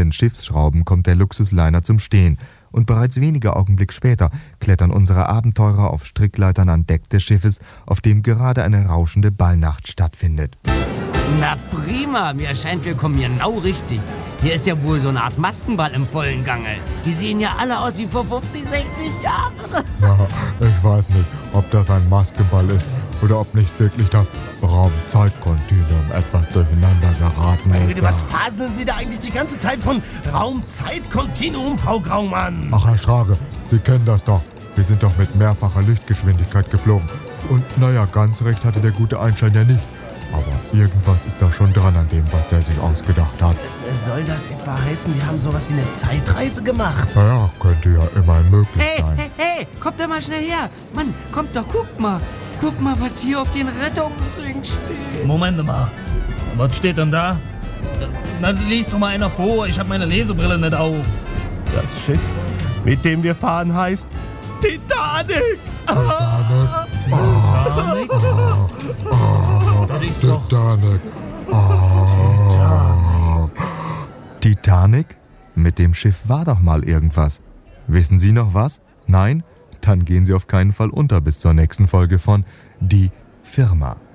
knarrenden Schiffsschrauben kommt der Luxusliner zum Stehen und bereits wenige Augenblick später klettern unsere Abenteurer auf Strickleitern an Deck des Schiffes, auf dem gerade eine rauschende Ballnacht stattfindet. Na prima, mir erscheint, wir kommen genau richtig. Hier ist ja wohl so eine Art Maskenball im vollen Gange. Die sehen ja alle aus wie vor 50, 60 Jahren. Ja, ich weiß nicht, ob das ein Maskenball ist oder ob nicht wirklich das Raum-Zeit-Kontinuum etwas durcheinander geraten ist. Was faseln Sie da eigentlich die ganze Zeit von Raum-Zeit-Kontinuum, Frau Graumann? Ach, Herr Strage, Sie kennen das doch. Wir sind doch mit mehrfacher Lichtgeschwindigkeit geflogen. Und naja, ganz recht hatte der gute Einstein ja nicht. Aber irgendwas ist da schon dran an dem, was der sich ausgedacht hat. Soll das etwa heißen, wir haben sowas wie eine Zeitreise gemacht? Naja, könnte ja immer möglich sein. Hey, kommt doch mal schnell her. Mann, kommt doch, guckt mal. Guck mal, was hier auf den Rettungsring steht. Moment mal. Was steht denn da? Na, lies doch mal einer vor. Ich habe meine Lesebrille nicht auf. Das Schiff, mit dem wir fahren, heißt Titanic. Titanic? Das ist doch... Titanic. Titanic? Mit dem Schiff war doch mal irgendwas. Wissen Sie noch was? Nein? Dann gehen Sie auf keinen Fall unter bis zur nächsten Folge von Die Firma.